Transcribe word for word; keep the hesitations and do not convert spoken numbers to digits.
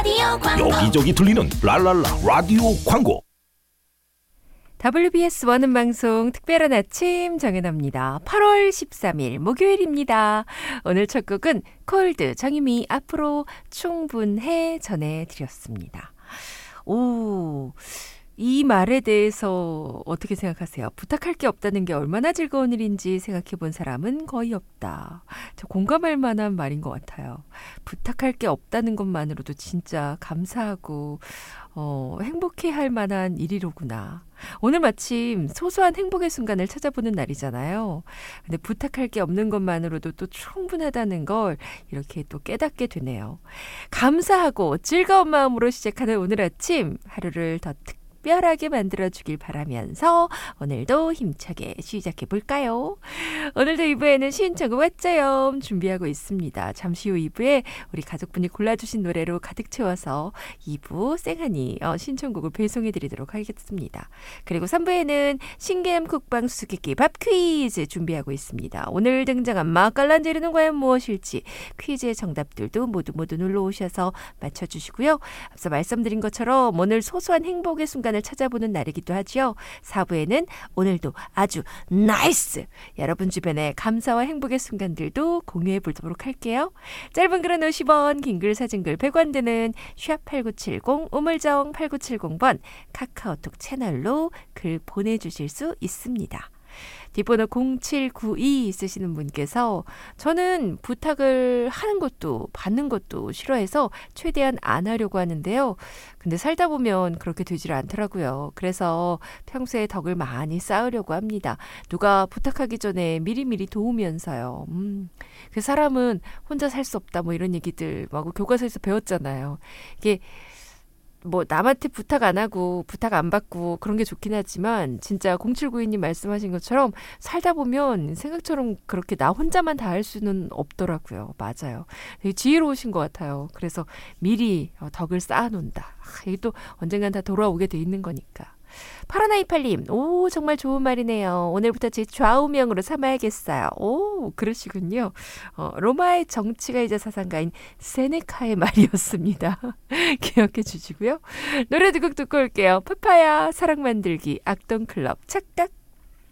라디오 광고. 여기저기 들리는 랄랄라 라디오 광고. 더블유비에스 원음 방송 특별한 아침 정연아입니다. 팔월 십삼일 목요일입니다. 오늘 첫 곡은 콜드 정유미 앞으로 충분해 전해드렸습니다. 오, 이 말에 대해서 어떻게 생각하세요? 부탁할 게 없다는 게 얼마나 즐거운 일인지 생각해 본 사람은 거의 없다. 저 공감할 만한 말인 것 같아요. 부탁할 게 없다는 것만으로도 진짜 감사하고 어, 행복해할 만한 일이로구나. 오늘 마침 소소한 행복의 순간을 찾아보는 날이잖아요. 근데 부탁할 게 없는 것만으로도 또 충분하다는 걸 이렇게 또 깨닫게 되네요. 감사하고 즐거운 마음으로 시작하는 오늘 아침, 하루를 더 특별하게 만들어주길 바라면서 오늘도 힘차게 시작해볼까요? 오늘도 이 부에는 신청곡 왔자요 준비하고 있습니다. 잠시 후 이 부에 우리 가족분이 골라주신 노래로 가득 채워서 이 부 쌩하니 어, 신청곡을 배송해드리도록 하겠습니다. 그리고 삼 부에는 신개념 쿡방 수수께끼 밥 퀴즈 준비하고 있습니다. 오늘 등장한 맛깔난 재료는 과연 무엇일지 퀴즈의 정답들도 모두 모두 눌러오셔서 맞춰주시고요. 앞서 말씀드린 것처럼 오늘 소소한 행복의 순간 을 찾아보는 날이기도 하죠. 사 부에는 오늘도 아주 나이스! 여러분 주변의 감사와 행복의 순간들도 공유해 보도록 할게요. 짧은 글은 오십 원, 긴 글 사진글 백 원 드는 샵 팔구칠공, 우물정 팔구칠공 번 카카오톡 채널로 글 보내주실 수 있습니다. 뒷번호 공칠구이 쓰시는 분께서 저는 부탁을 하는 것도 받는 것도 싫어해서 최대한 안 하려고 하는데요. 근데 살다 보면 그렇게 되질 않더라고요. 그래서 평소에 덕을 많이 쌓으려고 합니다. 누가 부탁하기 전에 미리미리 도우면서요. 음, 그 사람은 혼자 살 수 없다 뭐 이런 얘기들 막 교과서에서 배웠잖아요. 이게 뭐 남한테 부탁 안 하고 부탁 안 받고 그런 게 좋긴 하지만 진짜 공칠구이님 말씀하신 것처럼 살다 보면 생각처럼 그렇게 나 혼자만 다 할 수는 없더라고요. 맞아요. 되게 지혜로우신 것 같아요. 그래서 미리 덕을 쌓아놓는다. 이게 또 언젠간 다 돌아오게 돼 있는 거니까. 팔천백이십팔님, 오, 정말 좋은 말이네요. 오늘부터 제 좌우명으로 삼아야겠어요. 오, 그러시군요. 어, 로마의 정치가이자 사상가인 세네카의 말이었습니다. 기억해 주시고요. 노래 두 곡 듣고 올게요. 파파야, 사랑 만들기, 악동클럽, 착각.